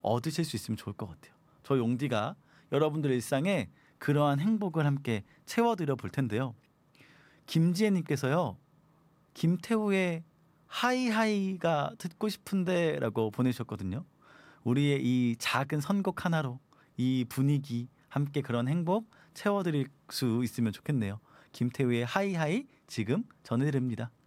얻으실 수 있으면 좋을 것 같아요. 저 용디가 여러분들의 일상에 그러한 행복을 함께 채워드려 볼 텐데요. 김지혜님께서요. 김태우의 하이하이가 듣고 싶은데 라고 보내주셨거든요. 우리의 이 작은 선곡 하나로 이 분위기 함께 그런 행복 채워드릴 수 있으면 좋겠네요. 김태우의 하이하이 지금 전해드립니다.